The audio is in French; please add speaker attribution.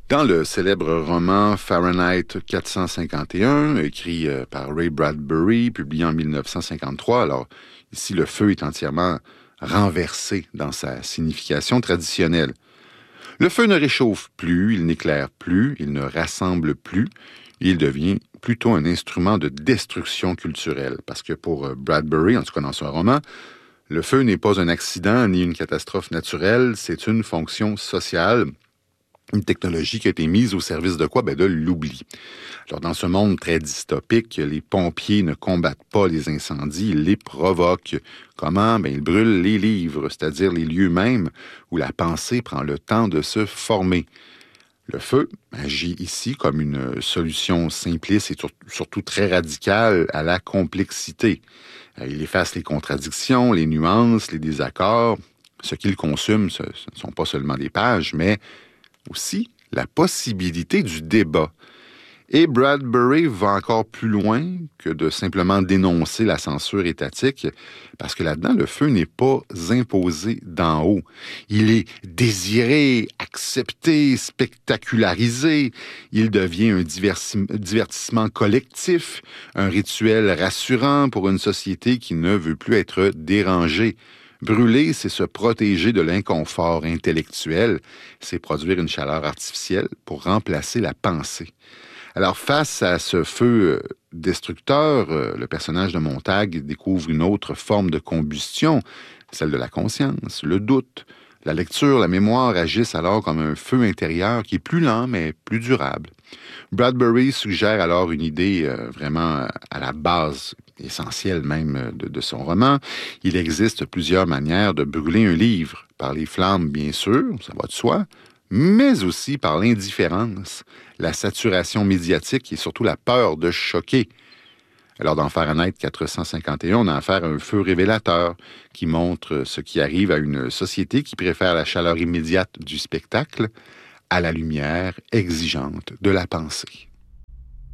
Speaker 1: Dans le célèbre roman Fahrenheit 451, écrit par Ray Bradbury, publié en 1953, alors ici le feu est entièrement renversé dans sa signification traditionnelle. Le feu ne réchauffe plus, il n'éclaire plus, il ne rassemble plus, il devient plutôt un instrument de destruction culturelle. Parce que pour Bradbury, en tout cas dans son roman, le feu n'est pas un accident ni une catastrophe naturelle, c'est une fonction sociale, une technologie qui a été mise au service de quoi? De l'oubli. Alors, dans ce monde très dystopique, les pompiers ne combattent pas les incendies, ils les provoquent. Comment? Ils brûlent les livres, c'est-à-dire les lieux mêmes où la pensée prend le temps de se former. Le feu agit ici comme une solution simpliste et surtout très radicale à la complexité. Il efface les contradictions, les nuances, les désaccords. Ce qu'il consume, ce ne sont pas seulement des pages, mais aussi la possibilité du débat. Et Bradbury va encore plus loin que de simplement dénoncer la censure étatique, parce que là-dedans, le feu n'est pas imposé d'en haut. Il est désiré, accepté, spectacularisé. Il devient un divertissement collectif, un rituel rassurant pour une société qui ne veut plus être dérangée. Brûler, c'est se protéger de l'inconfort intellectuel, c'est produire une chaleur artificielle pour remplacer la pensée. Alors, face à ce feu destructeur, le personnage de Montag découvre une autre forme de combustion, celle de la conscience, le doute. La lecture, la mémoire agissent alors comme un feu intérieur qui est plus lent, mais plus durable. Bradbury suggère alors une idée vraiment à la base, essentielle même de son roman. Il existe plusieurs manières de brûler un livre. Par les flammes, bien sûr, ça va de soi, mais aussi par l'indifférence, la saturation médiatique et surtout la peur de choquer. Alors, dans Fahrenheit 451, on a affaire à un feu révélateur qui montre ce qui arrive à une société qui préfère la chaleur immédiate du spectacle à la lumière exigeante de la pensée.